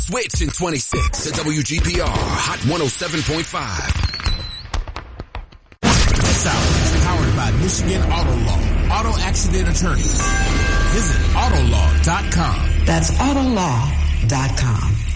Switch in 26 to WGPR Hot 107.5. This hour is powered by Michigan Auto Law. Auto accident attorneys. Visit Autolaw.com. That's Autolaw.com.